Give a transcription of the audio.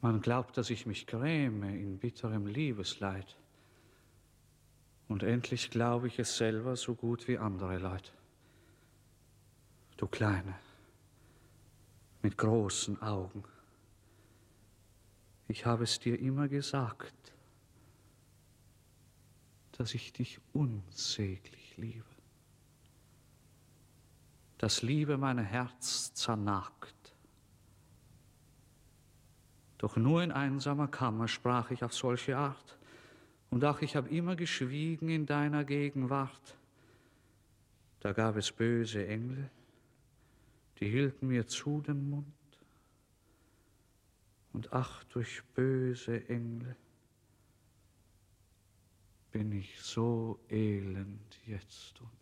Man glaubt, dass ich mich gräme in bitterem Liebesleid. Und endlich glaube ich es selber so gut wie andere Leute. Du Kleine, mit großen Augen. Ich habe es dir immer gesagt, dass ich dich unsäglich liebe. Dass Liebe mein Herz zernagt. Doch nur in einsamer Kammer sprach ich auf solche Art, und auch ich habe immer geschwiegen in deiner Gegenwart. Da gab es böse Engel, die hielten mir zu den Mund. Und ach, durch böse Engel bin ich so elend jetzt und